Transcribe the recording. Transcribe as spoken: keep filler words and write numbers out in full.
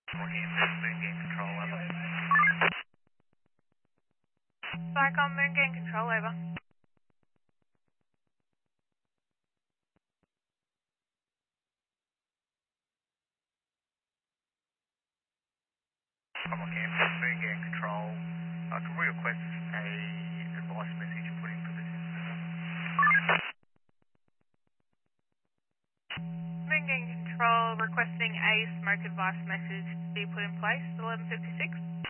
Looking at this Moon Gang Control, over. Cycom Moon Gang Control, over. I'm looking at this Moon Gang Control. Uh, can we request a advice message put in for this incident? Moon Gang Control requesting a smoke advice message to be put in place, eleven fifty-six.